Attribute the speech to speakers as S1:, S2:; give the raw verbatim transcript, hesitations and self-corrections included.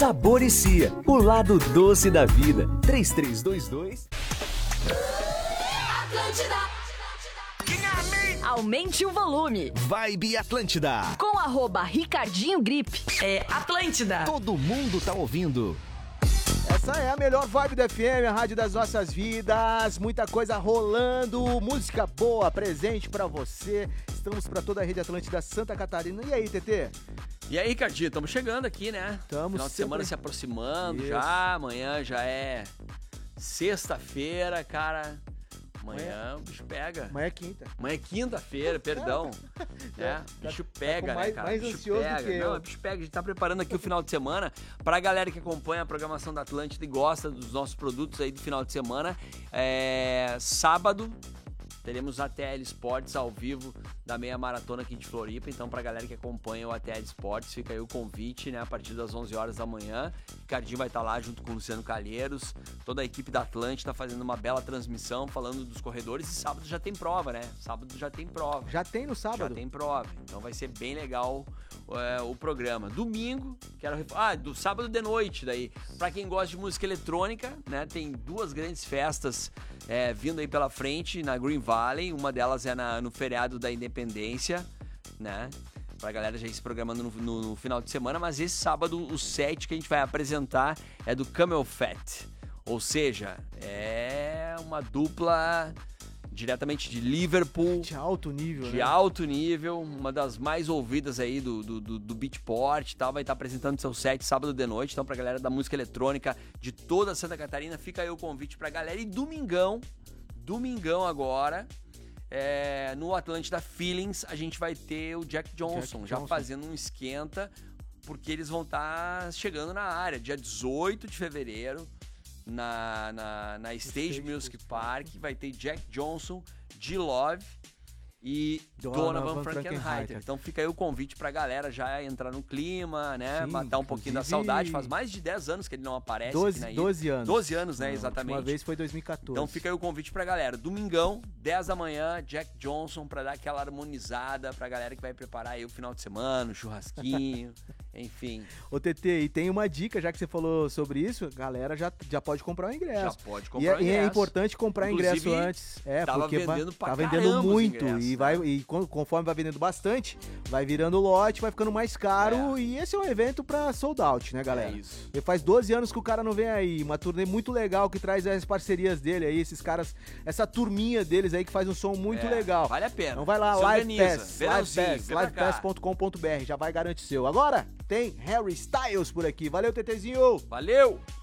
S1: Saboricia, o lado doce da vida. três três dois dois
S2: Aumente o volume.
S1: Vibe Atlântida.
S2: Com arroba Ricardinho Gripe. É Atlântida.
S1: Todo mundo tá ouvindo.
S3: Essa é a melhor vibe da F M, a rádio das nossas vidas. Muita coisa rolando, música boa, presente pra você. Estamos pra toda a rede Atlântida Santa Catarina. E aí, T T?
S4: E aí, Ricardinho, estamos chegando aqui, né?
S3: Estamos.
S4: Final de
S3: sempre...
S4: semana se aproximando
S3: Isso.
S4: já. Amanhã já é sexta-feira, cara. Amanhã o bicho pega.
S3: Amanhã é quinta.
S4: Amanhã é quinta-feira, perdão. É, o bicho pega,
S3: tá mais,
S4: né, cara?
S3: mais
S4: bicho
S3: ansioso
S4: pega.
S3: do que eu.
S4: Não, o bicho pega. A gente tá preparando aqui o final de semana pra galera que acompanha a programação da Atlântida e gosta dos nossos produtos aí do final de semana. É, sábado teremos a T L Sports ao vivo da meia maratona aqui de Floripa. Então, pra galera que acompanha o A T L Sports, fica aí o convite, né? A partir das onze horas da manhã. Ricardinho vai estar lá junto com o Luciano Calheiros. Toda a equipe da Atlântida fazendo uma bela transmissão, falando dos corredores. E sábado já tem prova, né? Sábado já tem prova.
S3: Já tem no sábado?
S4: Já tem prova. Então vai ser bem legal é, o programa. Domingo, quero... Ref... Ah, do sábado de noite daí. Pra quem gosta de música eletrônica, né? Tem duas grandes festas é, vindo aí pela frente na Green Valley. Uma delas é na, no feriado da Independência, né? Pra galera já ir se programando no, no, no final de semana. Mas esse sábado, o set que a gente vai apresentar é do Camel Fat. Ou seja, é uma dupla diretamente de Liverpool.
S3: De alto nível,
S4: De
S3: né?
S4: alto nível, uma das mais ouvidas aí do, do, do, do Beatport e tal. Vai estar apresentando seu set sábado de noite. Então, pra galera da música eletrônica de toda Santa Catarina, fica aí o convite pra galera. E domingão, domingão agora... É, no Atlântida Feelings a gente vai ter o Jack Johnson,
S3: Jack
S4: já
S3: Johnson.
S4: fazendo um esquenta, porque eles vão estar tá chegando na área, dia dezoito de fevereiro, na, na, na Stage,
S3: Stage
S4: Music Park, vai ter Jack Johnson, G-Love e
S3: Donovan
S4: Donovan Frankenheiter.
S3: Frankenheiter.
S4: Então fica aí o convite pra galera já entrar no clima, né?
S3: Sim,
S4: Matar um pouquinho da
S3: inclusive-
S4: saudade. Faz mais de dez anos que ele não aparece
S3: doze,
S4: aqui na ilha.
S3: doze anos.
S4: doze anos, né?
S3: Não,
S4: Exatamente.
S3: Uma vez foi dois mil e quatorze.
S4: Então fica aí o convite pra galera. Domingão, dez da manhã, Jack Johnson, pra dar aquela harmonizada pra galera que vai preparar aí o final de semana, o churrasquinho, enfim.
S3: Ô, T T, e tem uma dica, já que você falou sobre isso, galera já, já pode comprar o ingresso.
S4: Já pode
S3: E
S4: comprar
S3: é,
S4: o
S3: e é
S4: ingresso.
S3: importante comprar
S4: Inclusive,
S3: ingresso antes. É,
S4: tava
S3: porque vai-
S4: vendendo pra
S3: tá vendendo
S4: caramba os
S3: muito.
S4: ingressos,
S3: e,
S4: né?
S3: vai, e con- conforme vai vendendo bastante, vai virando lote, vai ficando mais caro.
S4: É.
S3: E esse é um evento pra sold out, né, galera?
S4: É isso.
S3: E faz doze anos que o cara não vem aí. Uma turnê muito legal que traz as parcerias dele aí, esses caras, essa turminha deles aí que faz um som muito
S4: É,
S3: legal.
S4: vale a pena.
S3: Então vai lá,
S4: Se
S3: Live
S4: organiza.
S3: Pass,
S4: Verãozinho,
S3: Live Pass,
S4: vem pra cá.
S3: livepass ponto com ponto b r, já vai garantir seu. Agora tem Harry Styles por aqui. Valeu, TTzinho!
S4: Valeu!